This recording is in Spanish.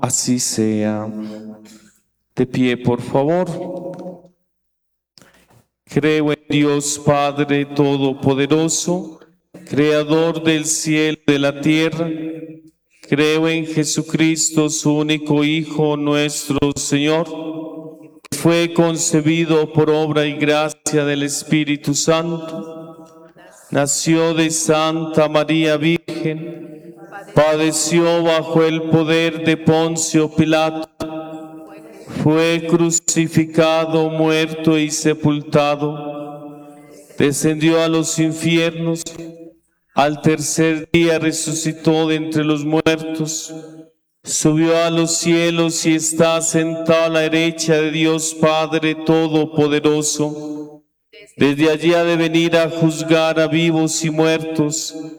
así sea. De pie, por favor. Creo en Dios Padre Todopoderoso, Creador del cielo y de la tierra. Creo en Jesucristo, su único Hijo, nuestro Señor, que fue concebido por obra y gracia del Espíritu Santo. Nació de Santa María Virgen, padeció bajo el poder de Poncio Pilato, fue crucificado, muerto y sepultado, descendió a los infiernos, al tercer día resucitó de entre los muertos, subió a los cielos y está sentado a la derecha de Dios Padre Todopoderoso. Desde allí ha de venir a juzgar a vivos y muertos.